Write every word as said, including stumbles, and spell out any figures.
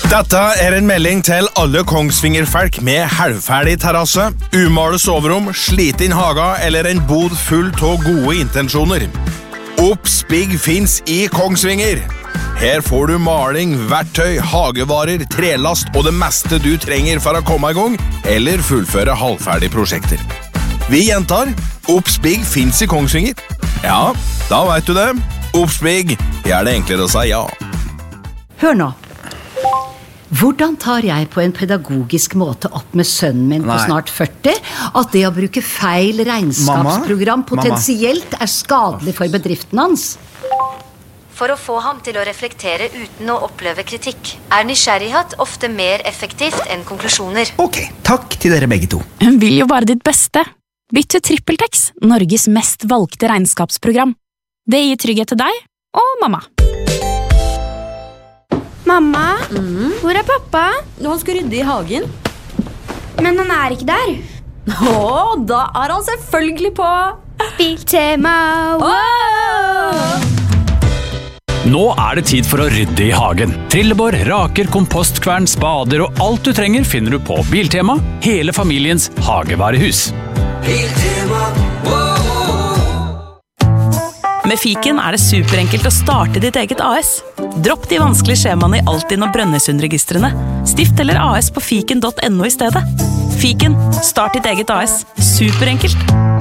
Dette er en melding til alle Kongsvinger-folk med halvferdig terrasse, umale soverom, sliten haga eller en bod full av gode intensjoner. Obsbygg finns i Kongsvinger. Her får du maling, verktøy, hagevarer, trelast og det meste du trenger for å komme i gang eller fullføre halvferdige prosjekter. Vi gjentar, Obsbygg finns i Kongsvinger. Ja, da vet du det. Obsbygg gjør det enklere å si ja. Hør nå. Hvordan tar jeg på en pedagogisk måte opp med sønnen min på Nei. snart førti at det å bruke feil regnskapsprogram Mamma? potensielt er skadelig for bedriften hans? For å få ham til å reflektere uten å oppleve kritikk, er nysgjerrighet ofte mer effektivt enn konklusjoner. Ok, takk til dere begge to. Hun vil jo bare ditt beste. Bytt til TrippelTex, Norges mest valgte regnskapsprogram. Det gir trygghet til deg og mamma. Mamma, hvor er pappa? Han skal rydde i hagen. Men han er ikke der. Åh, da er han selvfølgelig på Biltema. Wow! Nå er det tid for å rydde i hagen. Trillebår, raker, kompostkvern, spader og alt du trenger finner du på Biltema, hele familiens hagevarehus. Biltema, wow. Med Fiken er det superenkelt å starte ditt eget A S. Dropp de vanskelige skjemaene i Altinn og Brønnøysundregistrene. Stift eller A S på fiken punktum no i stedet. Fiken, start ditt eget A S. Superenkelt.